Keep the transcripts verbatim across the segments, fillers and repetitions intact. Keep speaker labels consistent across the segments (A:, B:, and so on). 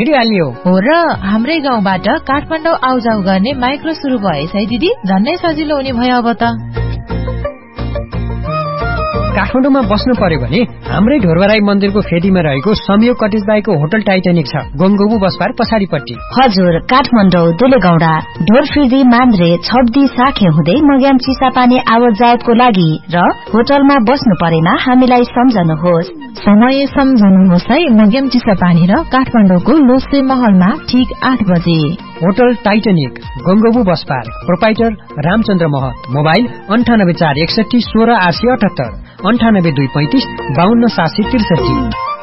A: हिँडिहाल्ने हो।
B: हो र हाम्रै गाउँबाट काठमाडौँ आउजाउ गर्ने माइक्रो सुरु भएछ है दिदी, झन्नै सजिलो हुने भयो अब त।
A: काठमाडौँमा बस्नु पर्यो भने हाम्रै ढोरबराई मन्दिरको फेदीमा रहेको संयोग कटेज बाईको होटल टाइटानिक छ, गमगोबु बसपार पछाडिपट्टि।
C: हजुर, काठमाडौँ दुलेगौडा ढोरफिर्दी मान्द्रे छब्दी साखे हुँदै मग्याम चिसापानी आवत जावतको लागि र होटलमा बस्नु परेमा हामीलाई सम्झनुहोस्।
B: समय सम्झनुहोस् है, मग्याम चिसापानी र काठमाडौँको लोसे महलमा ठीक आठ बजे।
A: होटल टाइटानिक गंगोबु बसपार, प्रोपाइटर रामचन्द्र महत। मोबाइल अन्ठानब्बे चार एकसठी सोह्र आठ सय अठहत्तर, अन्ठानब्बे दुई पैंतिस बाहन्न सात सय त्रिसठी।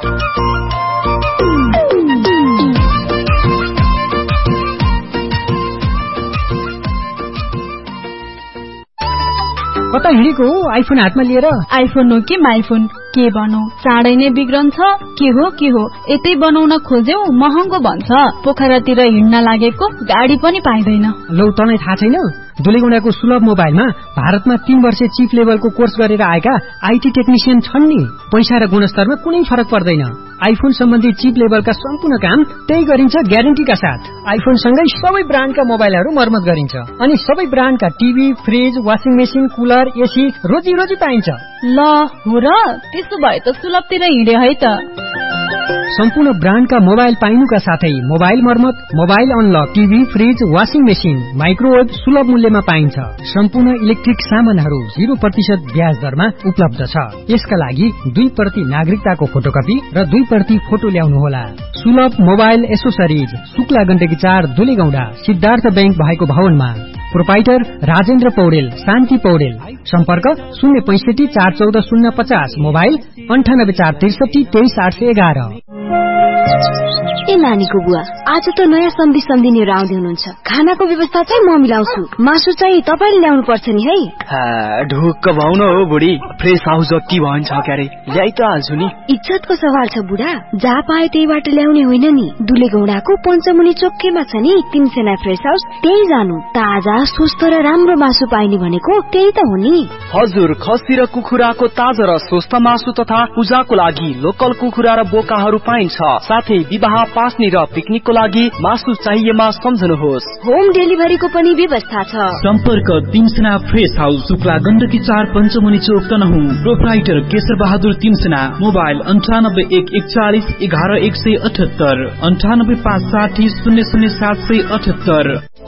A: कता हिँडेको हो आइफोन हातमा लिएर?
D: आइफोन हो कि माइफोन, के बनौ चाँडै नै बिग्रन्छ। के हो के हो यतै बनाउन खोज्यौ महँगो भन्छ। पोखरातिर हिँड्न लागेको गाडी पनि पाइँदैन।
A: लौ तँलाई थाहा छैन, दुलेगौडाको सुलभ मोबाइलमा भारतमा तीन वर्ष चिप लेभलको कोर्स गरेर आएका आईटी टेक्निशियन छन् नि। पैसा र गुणस्तरमा कुनै फरक पर्दैन। आइफोन सम्बन्धी चिप लेभलका सम्पूर्ण काम त्यही गरिन्छ ग्यारेन्टीका साथ। आइफोन सँगै सबै ब्रान्डका मोबाइलहरू मर्मत गरिन्छ अनि सबै ब्रान्डका TV, fridge, washing machine, cooler, AC रोजी रोजी पाइन्छ।
D: ल हो र, त्यसो भए त सुलभतिर हिँडे है त।
A: सम्पूर्ण ब्रान्डका मोबाइल पाइनुका साथै मोबाइल मर्मत, mobile unlock, TV, fridge, washing machine, microwave सुलभ मूल्यमा पाइन्छ। सम्पूर्ण इलेक्ट्रिक सामानहरू जीरो प्रतिशत ब्याज दरमा उपलब्ध छ। यसका लागि दुई प्रति नागरिकताको फोटोकपी र दुई प्रति फोटो ल्याउनुहोला। सुलभ मोबाइल एसोसरिज, शुक्ला गण्डकी चार दुलेगौडा, सिद्धार्थ बैंक भएको भवनमा। प्रोपाइटर राजेन्द्र पौडेल, शान्ति पौडेल। सम्पर्क शून्य पैंसठी चार चौध शून्य पचास, मोबाइल अन्ठानब्बे चार त्रिसठी तेइस आठ सय एघार।
E: ए नानीको बुवा, आज त नयाँ सन्धि सन्धि लिएर आउँदै हुनुहुन्छ। खानाको व्यवस्था चाहिँ म मिलाउँछु, मासु चाहिँ तपाईँले ल्याउनु पर्छ नि है।
F: ढुक्क भाउन हो बुढी, फ्रेस हाउस जति भन्छ क्यारे ल्याइ त हाल्छु नि।
E: इज्जतको सवाल छ बुढा, जहाँ पाए त्यहीबाट ल्याउने होइन नि। दुलेगौडाको पञ्चमुनि चोकैमा छ नि तिनसेना फ्रेस हाउस, त्यही जानु। ताजा स्वस्थ र राम्रो मासु पाइने भनेको त्यही त हो नि।
F: हजुर, खसी र कुखुराको ताजा र स्वस्थ मासु तथा पूजाको लागि लोकल कुखुरा र बोकाहरू पाइन्छ। साथै विवाह, पास्नी र पिकनिकको लागि मासु चाहिएमा सम्झनुहोस्।
E: होम डेलिभरीको पनि व्यवस्था छ।
G: सम्पर्क तिनसेना फ्रेस हाउस, शुक्ला गण्डकी चार पञ्चमुनि चोक तनहुँ। प्रोप्राइटर केशर बहादुर तिनसेना। मोबाइल अन्ठानब्बे एक एकचालिस एघार एक सय अठहत्तर, अन्ठानब्बे पाँच साठी शून्य शून्य सात सय अठहत्तर।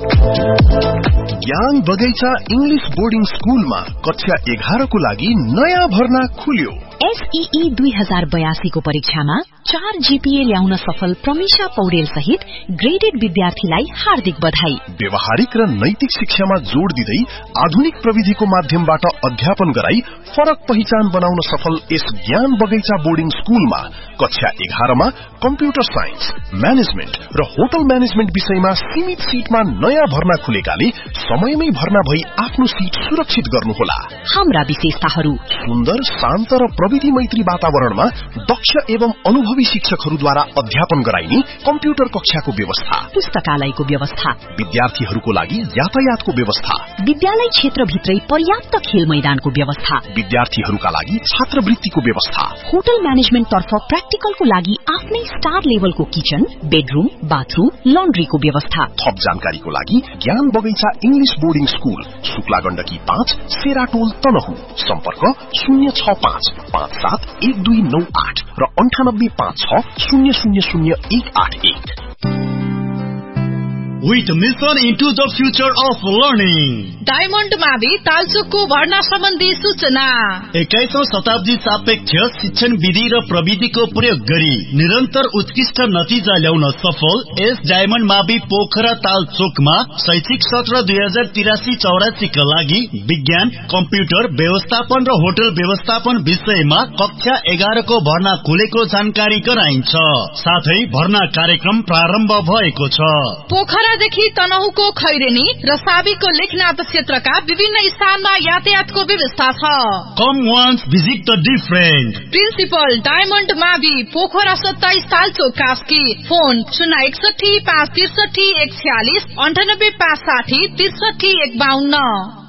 H: ज्ञान बगैँचा इंग्लिश बोर्डिङ स्कूलमा कक्षा एघारको लागि नयाँ भर्ना खुल्यो।
I: एसईई दुई हजार बयासी को परीक्षामा चार जीपीए ल्याउन सफल प्रमिशा पौडेल सहित ग्रेडेड विद्यार्थीलाई हार्दिक बधाई।
H: व्यवहारिक र नैतिक शिक्षामा जोड़ दिँदै आधुनिक प्रविधिको माध्यमबाट अध्यापन गराई फरक पहिचान बनाउन सफल यस ज्ञान बगैँचा बोर्डिङ स्कूलमा कक्षा एघारमा कम्प्युटर साइन्स, म्यानेजमेन्ट र होटल म्यानेजमेन्ट विषयमा सीमित सीटमा नयाँ भर्ना खुलेकाले समयमै भर्ना भई आफ्नो सीट सुरक्षित गर्नुहोला।
I: हाम्रा विशेषताहरू:
H: सुन्दर, शान्त र प्रविधि मैत्री वातावरणमा दक्ष एवं अनुभवी शिक्षकहरूद्वारा अध्यापन गराइने कम्प्युटर कक्षाको व्यवस्था,
I: पुस्तकालयको व्यवस्था,
H: विद्यार्थीहरूको लागि यातायातको व्यवस्था,
I: विद्यालय क्षेत्रभित्रै पर्याप्त खेल मैदानको व्यवस्था,
H: विद्यार्थीहरूका लागि छात्रवृत्तिको व्यवस्था,
I: होटल म्यानेजमेन्ट तर्फ प्र्याक्टिकलको लागि आफ्नै स्टार लेभलको किचन, बेडरूम, बाथरूम, लन्ड्रीको व्यवस्था।
H: थप जानकारीको लागि ज्ञान बगैँचा English boarding school, Shukla Gandaki पाँच, सेराटोल तनहुँ। सम्पर्क शून्य छ पाँच पाँच सात एक दुई नौ आठ र अन्ठानब्बे पाँच छ शून्य शून्य शून्य एक आठ एक।
J: With mission into the future of learning.
K: Diamond मावि तालचोकको भर्ना सम्बन्धी सूचना।
J: एक्काइसौं शताब्दी सापेक्ष शिक्षण विधि र प्रविधिको प्रयोग गरी निरन्तर उत्कृष्ट नतिजा ल्याउन सफल एस डायमण्ड मावि पोखरा तालचोकमा शैक्षिक सत्र दुई हजार तिरासी चौरासी का लागि विज्ञान, कम्प्युटर व्यवस्थापन र होटल व्यवस्थापन विषयमा कक्षा एघार को भर्ना खुलेको जानकारी गराइन्छ। साथै भर्ना कार्यक्रम प्रारम्भ भएको छ।
K: पोखरादेखि तनहुको खैरेनी र साबीको लेखनाथ क्षेत्रका विभिन्न स्थानमा यातायातको व्यवस्था छ।
J: कम once visit the different.
K: Principal diamond मावि पोखरा सत्ताइस तालचोक कास्की। फोन शून्य एकसठी पाँच त्रिसठी एक छ्यालिस अन्ठानब्बे पाँच साठी त्रिसठी एक बाहन्न।